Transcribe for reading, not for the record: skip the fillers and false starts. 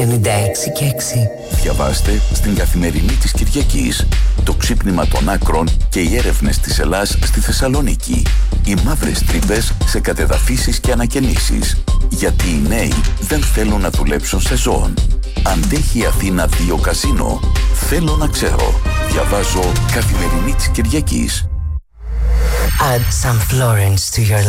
96,6. Διαβάστε στην Καθημερινή της Κυριακής. Το ξύπνημα των άκρων και οι έρευνες της Ελλάς στη Θεσσαλονίκη. Οι μαύρες τρύπες σε κατεδαφίσεις και ανακαινήσεις. Γιατί οι νέοι δεν θέλουν να δουλέψουν σε ζώων. Αντέχει η Αθήνα 2 καζίνο. Θέλω να ξέρω. Διαβάζω Καθημερινή της Κυριακής. Add some Florence to your